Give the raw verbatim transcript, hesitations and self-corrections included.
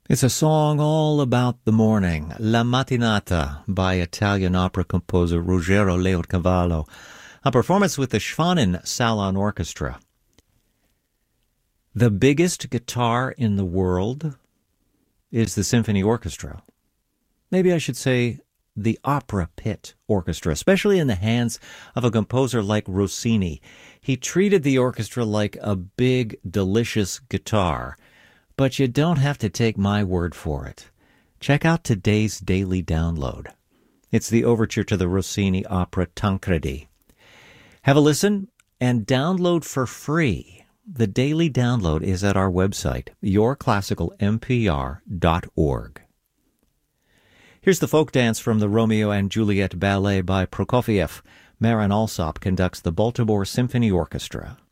It's a song all about the morning, La Mattinata, by Italian opera composer Ruggero Leoncavallo, a performance with the Schwanen Salon Orchestra. The biggest guitar in the world is the symphony orchestra. Maybe I should say the opera pit orchestra, especially in the hands of a composer like Rossini. He treated the orchestra like a big, delicious guitar. But you don't have to take my word for it. Check out today's daily download. It's the overture to the Rossini opera Tancredi. Have a listen and download for free. The daily download is at our website, your classical m p r dot org. Here's the folk dance from the Romeo and Juliet Ballet by Prokofiev. Marin Alsop conducts the Baltimore Symphony Orchestra.